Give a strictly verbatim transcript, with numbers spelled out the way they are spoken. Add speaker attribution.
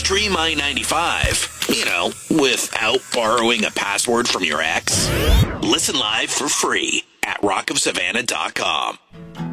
Speaker 1: Stream I ninety-five, you know, without borrowing a password from your ex? Listen live for free at rock of savannah dot com.